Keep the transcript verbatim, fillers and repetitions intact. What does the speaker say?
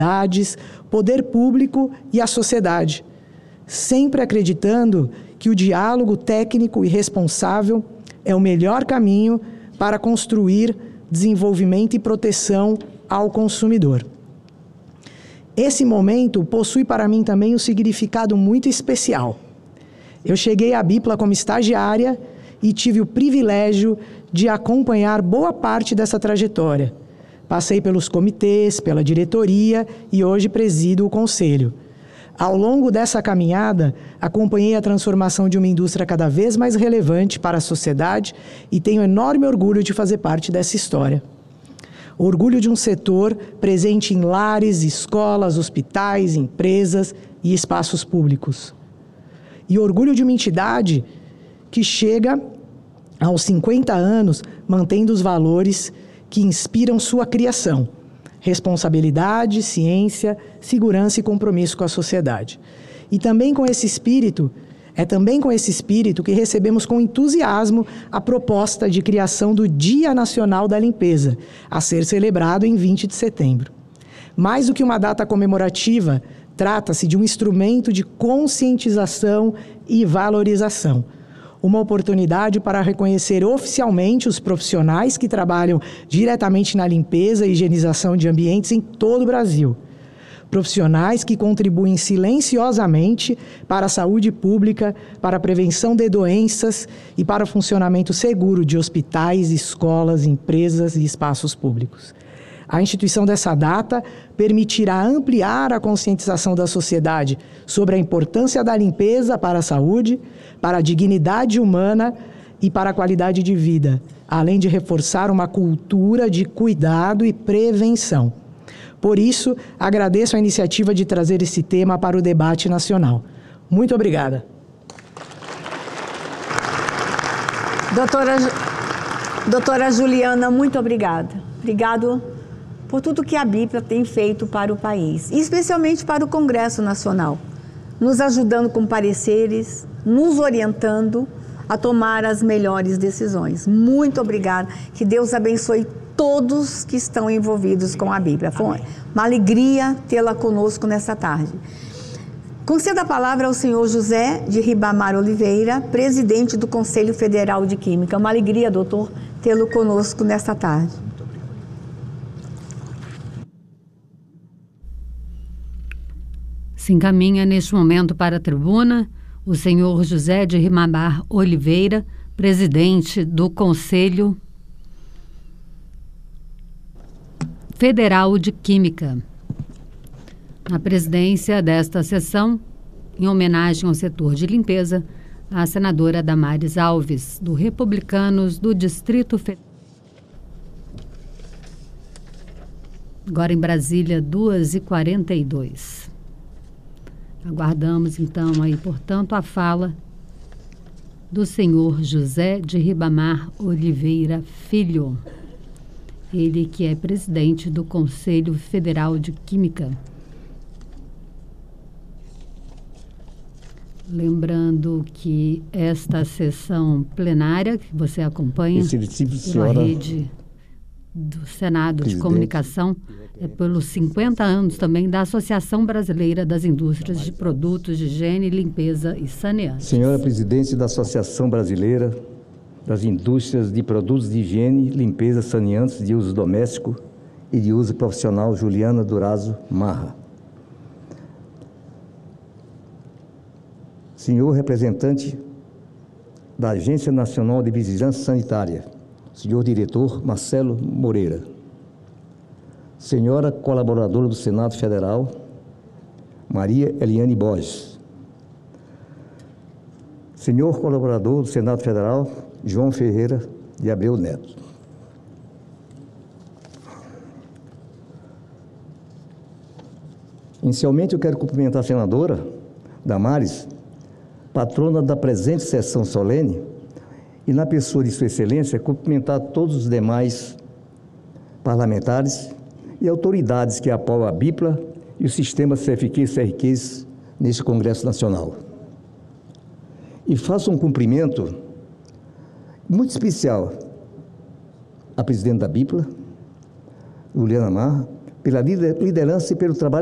poder público e a sociedade, sempre acreditando que o diálogo técnico e responsável é o melhor caminho para construir desenvolvimento e proteção ao consumidor. Esse momento possui para mim também um significado muito especial. Eu cheguei à Bipla como estagiária e tive o privilégio de acompanhar boa parte dessa trajetória. Passei pelos comitês, pela diretoria e hoje presido o conselho. Ao longo dessa caminhada, acompanhei a transformação de uma indústria cada vez mais relevante para a sociedade e tenho enorme orgulho de fazer parte dessa história. Orgulho de um setor presente em lares, escolas, hospitais, empresas e espaços públicos. E orgulho de uma entidade que chega aos cinquenta anos mantendo os valores que inspiram sua criação: responsabilidade, ciência, segurança e compromisso com a sociedade. E também com esse espírito, é também com esse espírito que recebemos com entusiasmo a proposta de criação do Dia Nacional da Limpeza, a ser celebrado em vinte de setembro. Mais do que uma data comemorativa, trata-se de um instrumento de conscientização e valorização. Uma oportunidade para reconhecer oficialmente os profissionais que trabalham diretamente na limpeza e higienização de ambientes em todo o Brasil. Profissionais que contribuem silenciosamente para a saúde pública, para a prevenção de doenças e para o funcionamento seguro de hospitais, escolas, empresas e espaços públicos. A instituição dessa data permitirá ampliar a conscientização da sociedade sobre a importância da limpeza para a saúde, para a dignidade humana e para a qualidade de vida, além de reforçar uma cultura de cuidado e prevenção. Por isso, agradeço a iniciativa de trazer esse tema para o debate nacional. Muito obrigada. Doutora, doutora Juliana, muito obrigada. Obrigado por tudo que a Bipla tem feito para o país, e especialmente para o Congresso Nacional, nos ajudando com pareceres, nos orientando a tomar as melhores decisões. Muito obrigada. Que Deus abençoe todos que estão envolvidos com a Bipla. Foi Amém. Uma alegria tê-la conosco nessa tarde. Conceda a palavra ao senhor José de Ribamar Oliveira, presidente do Conselho Federal de Química. Uma alegria, doutor, tê-lo conosco nessa tarde. Se encaminha neste momento para a tribuna o senhor José de Ribamar Oliveira, presidente do Conselho Federal de Química. Na presidência desta sessão, em homenagem ao setor de limpeza, a senadora Damares Alves, do Republicanos do Distrito Federal. Agora em Brasília, duas e quarenta e dois. Aguardamos, então, aí, portanto, a fala do senhor José de Ribamar Oliveira Filho, ele que é presidente do Conselho Federal de Química. Lembrando que esta sessão plenária, que você acompanha pela rede do Senado Presidente. De Comunicação, é pelos cinquenta anos também da Associação Brasileira das Indústrias de Produtos de Higiene, Limpeza e Saneamento. Senhora Presidente da Associação Brasileira das Indústrias de Produtos de Higiene, Limpeza, Saneantes de uso doméstico e de uso profissional, Juliana Durazo Marra. Senhor representante da Agência Nacional de Vigilância Sanitária, senhor diretor Marcelo Moreira. Senhora colaboradora do Senado Federal, Maria Eliane Borges. Senhor colaborador do Senado Federal, João Ferreira de Abreu Neto. Inicialmente, eu quero cumprimentar a senadora Damares, patrona da presente sessão solene, e na pessoa de Sua Excelência, cumprimentar todos os demais parlamentares e autoridades que apoiam a Bipla e o sistema C F Q e C R Qs neste Congresso Nacional. E faço um cumprimento muito especial à presidente da Bipla, Juliana Marra, pela liderança e pelo trabalho